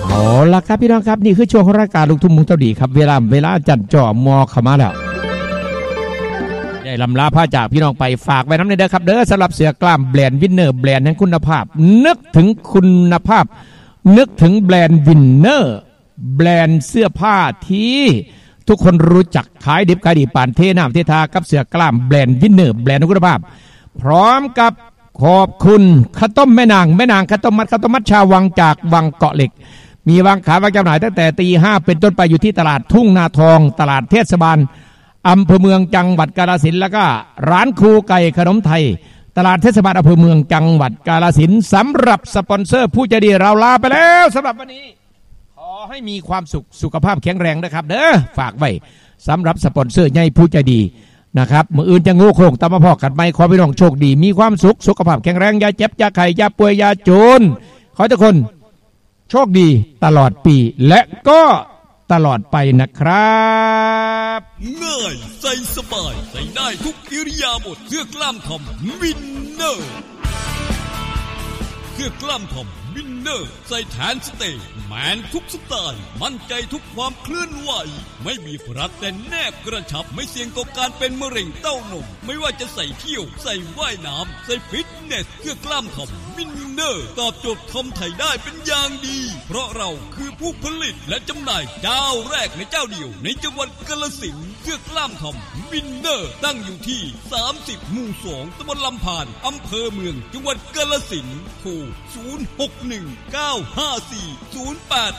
เอาละครับพี่น้องครับนี่คือช่วงของรายการลูกทุ่งมุงเต้าดีครับเวลาจัดจ่อมอเข้ามาแล้วได้ลำลาผ้าจากพี่น้องไปฝากไว้น้ำในเด้อครับเด้อสำหรับเสือกล้ามแบรนด์วินเนอร์แบรนด์แห่งคุณภาพนึกถึงคุณภาพนึกถึงแบรนด์วินเนอร์แบรนด์เสื้อผ้าที่ทุกคนรู้จักขายดิบขายดีปานเทน้ำเททากับเสือกล้ามแบรนด์วินเนอร์แบรนด์คุณภาพพร้อมกับขอบคุณข้าวต้มแม่นางข้าวต้มมัดชาววังจากวังเกาะเหล็กมีวางขายวางจำหน่ายตั้งแต่ตี 5เป็นต้นไปอยู่ที่ตลาดทุ่งนาทองตลาดเทศบาลอำเภอเมืองจังหวัดกาฬสินธุ์แล้วก็ร้านครูไก่ขนมไทยตลาดเทศบาลอำเภอเมืองจังหวัดกาฬสินธุ์สำหรับสปอนเซอร์ผู้ใจดีเราลาไปแล้วสำหรับวันนี้ขอให้มีความสุขภาพแข็งแรงนะครับเด้อฝากไว้สำหรับสปอนเซอร์ใหญ่ผู้ใจดีนะครับมื้ออื่นจะงูโคงตามมาพอกันไหมขอพี่น้องโชคดีมีความสุขภาพแข็งแรงอย่าเจ็บอย่าไข้อย่าป่วยอย่าจนขอทุกคนโชคดีตลอดปีและก็ตลอดไปนะครับง่ายใส่สบายใส่ได้ทุกอิริยาบถเสื้อกล้ามทอมวินเนอร์เสื้อกล้ามทอมวินเนอร์ใส่แทนสเตย์แมนทุกสไตล์มั่นใจทุกความเคลื่อนไหวไม่มีรัดแต่แนบกระชับไม่เสี่ยงต่อการเป็นมะเร็งเต้านมไม่ว่าจะใส่เที่ยวใส่ว่ายน้ำใส่ฟิตเนสเสื้อกล้ามทอมวินเนอร์ตอบโจทย์ทอมไทยได้เป็นอย่างดีเพราะเราคือผู้ผลิตและจำหน่ายเจ้าแรกในเจ้าเดียวในจังหวัดกาฬสินธุ์เสื้อกล้ามทอมวินเนอร์ตั้งอยู่ที่30หมู่2ตำบลลำพานอำเภอเมืองจังหวัดกาฬสินธุ์โทร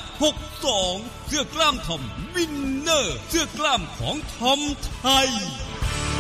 0619540862เสื้อกล้ามทอมวินเนอร์เสื้อกล้ามของทอมไทย